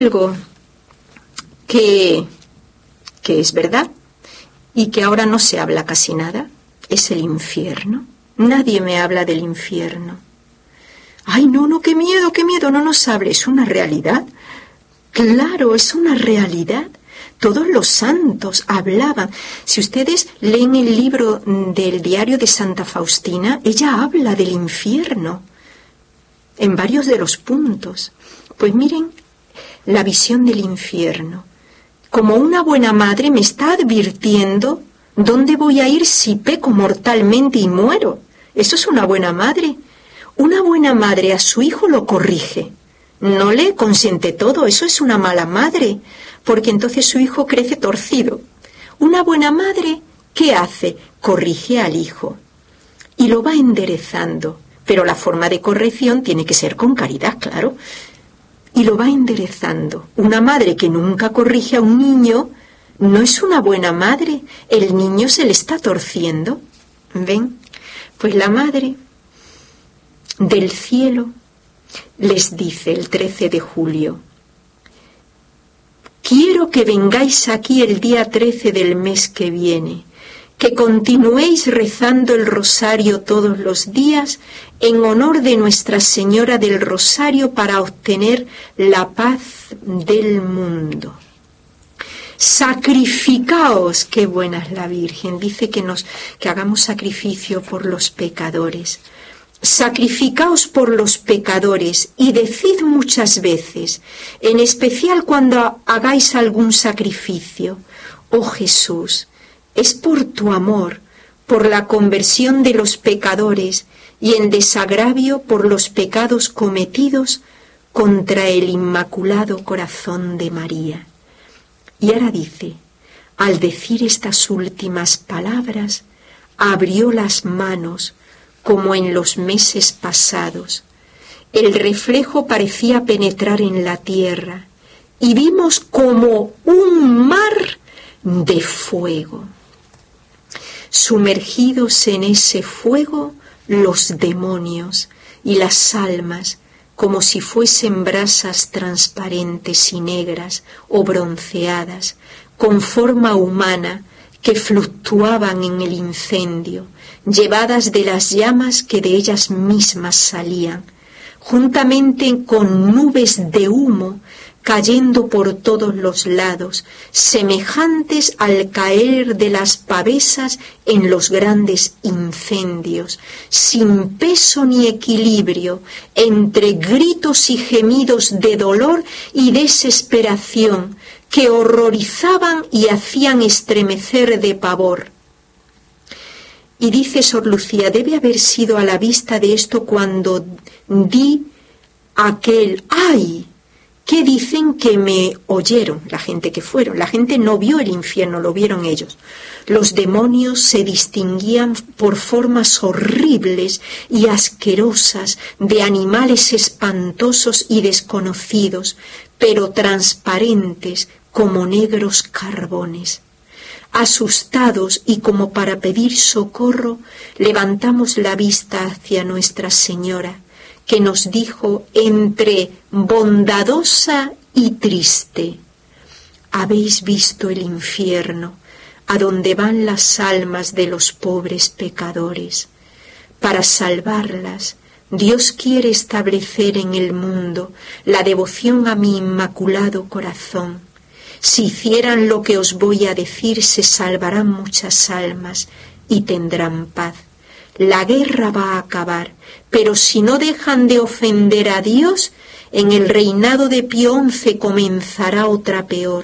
Algo que es verdad y que ahora no se habla casi nada, es el infierno. Nadie me habla del infierno. Ay, no, qué miedo, no nos hable. Es una realidad. Claro, es una realidad. Todos los santos hablaban. Si ustedes leen el libro del diario de Santa Faustina, ella habla del infierno en varios de los puntos. Pues miren, la visión del infierno. Como una buena madre me está advirtiendo dónde voy a ir si peco mortalmente y muero. Eso es una buena madre. Una buena madre a su hijo lo corrige. No le consiente todo, eso es una mala madre, porque entonces su hijo crece torcido. Una buena madre, ¿qué hace? Corrige al hijo y lo va enderezando, pero la forma de corrección tiene que ser con caridad, claro, y lo va enderezando. Una madre que nunca corrige a un niño no es una buena madre, el niño se le está torciendo. ¿Ven? Pues la madre del cielo les dice el 13 de julio, quiero que vengáis aquí el día 13 del mes que viene, que continuéis rezando el rosario todos los días en honor de Nuestra Señora del Rosario para obtener la paz del mundo. Sacrificaos, qué buena es la Virgen, dice que hagamos sacrificio por los pecadores. Sacrificaos por los pecadores y decid muchas veces, en especial cuando hagáis algún sacrificio, oh Jesús, es por tu amor, por la conversión de los pecadores y en desagravio por los pecados cometidos contra el Inmaculado Corazón de María. Y ahora dice, al decir estas últimas palabras, abrió las manos como en los meses pasados. El reflejo parecía penetrar en la tierra y vimos como un mar de fuego. Sumergidos en ese fuego los demonios y las almas, como si fuesen brasas transparentes y negras o bronceadas, con forma humana, que fluctuaban en el incendio, llevadas de las llamas que de ellas mismas salían, juntamente con nubes de humo cayendo por todos los lados, semejantes al caer de las pavesas en los grandes incendios, sin peso ni equilibrio, entre gritos y gemidos de dolor y desesperación, que horrorizaban y hacían estremecer de pavor. Y dice Sor Lucía, debe haber sido a la vista de esto cuando di aquel ¡ay! ¿Qué dicen que me oyeron? La gente que fueron. La gente no vio el infierno, lo vieron ellos. Los demonios se distinguían por formas horribles y asquerosas de animales espantosos y desconocidos, pero transparentes como negros carbones. Asustados y como para pedir socorro, levantamos la vista hacia Nuestra Señora, que nos dijo entre bondadosa y triste, ¿habéis visto el infierno, a donde van las almas de los pobres pecadores? Para salvarlas, Dios quiere establecer en el mundo la devoción a mi Inmaculado Corazón. Si hicieran lo que os voy a decir, se salvarán muchas almas y tendrán paz. La guerra va a acabar, pero si no dejan de ofender a Dios, en el reinado de Pío XI comenzará otra peor,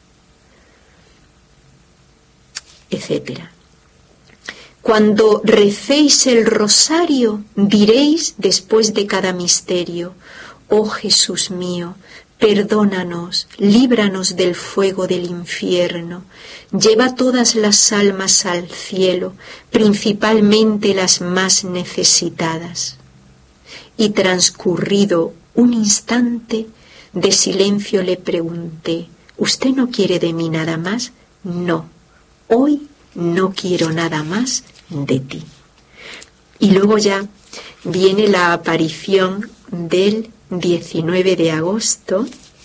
etc. Cuando recéis el rosario, diréis después de cada misterio, oh Jesús mío, perdónanos, líbranos del fuego del infierno, lleva todas las almas al cielo, principalmente las más necesitadas. Y transcurrido un instante de silencio le pregunté, ¿usted no quiere de mí nada más? No, hoy no quiero nada más de ti. Y luego ya viene la aparición del 19 de agosto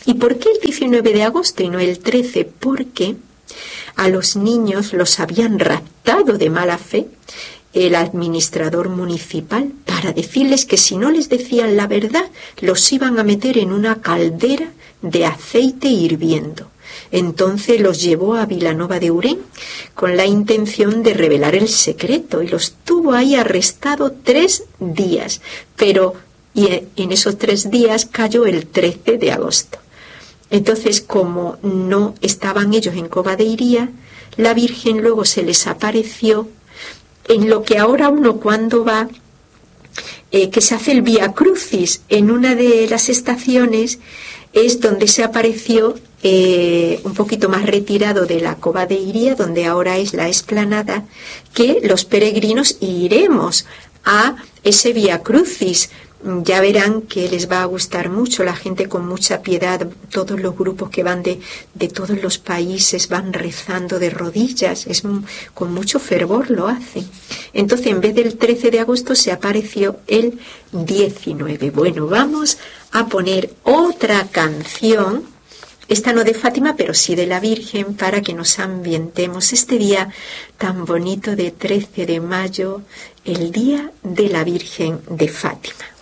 ¿Y por qué el 19 de agosto y no el 13? Porque a los niños los habían raptado de mala fe el administrador municipal para decirles que si no les decían la verdad, los iban a meter en una caldera de aceite hirviendo. Entonces los llevó a Vilanova de Urén con la intención de revelar el secreto y los tuvo ahí arrestado 3 días, pero en esos 3 días cayó el 13 de agosto. Entonces, como no estaban ellos en Cova de Iría, la Virgen luego se les apareció en lo que ahora uno cuando va, que se hace el Vía Crucis, en una de las estaciones es donde se apareció un poquito más retirado de la Cova de Iría, donde ahora es la explanada, que los peregrinos iremos a ese Vía Crucis. Ya verán que les va a gustar mucho, la gente con mucha piedad, todos los grupos que van de todos los países van rezando de rodillas, con mucho fervor lo hacen. Entonces, en vez del 13 de agosto se apareció el 19. Bueno, vamos a poner otra canción, esta no de Fátima, pero sí de la Virgen, para que nos ambientemos este día tan bonito de 13 de mayo, el día de la Virgen de Fátima.